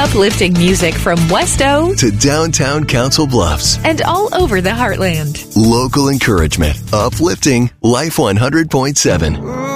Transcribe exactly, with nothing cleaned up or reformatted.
Uplifting music from Westo to downtown Council Bluffs and all over the Heartland. Local encouragement. Uplifting Life one hundred point seven.